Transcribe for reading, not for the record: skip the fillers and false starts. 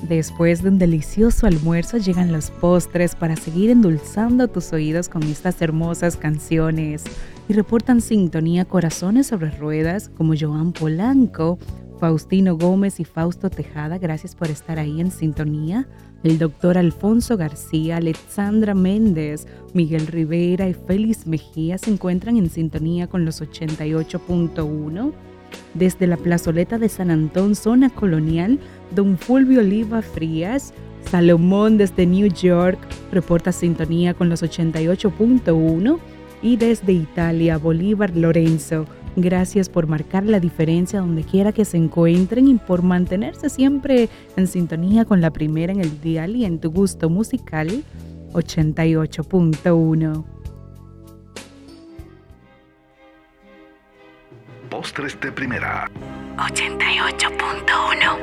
Después de un delicioso almuerzo llegan los postres para seguir endulzando tus oídos con estas hermosas canciones. Y reportan sintonía corazones sobre ruedas como Joan Polanco, Faustino Gómez y Fausto Tejada. Gracias por estar ahí en sintonía. El doctor Alfonso García, Alexandra Méndez, Miguel Rivera y Félix Mejía se encuentran en sintonía con los 88.1. Desde la plazoleta de San Antón, zona colonial, don Fulvio Oliva Frías, Salomón desde New York, reporta sintonía con los 88.1. Y desde Italia, Bolívar Lorenzo, gracias por marcar la diferencia donde quiera que se encuentren y por mantenerse siempre en sintonía con la primera en el dial y en tu gusto musical, 88.1. Postres de primera. 88.1.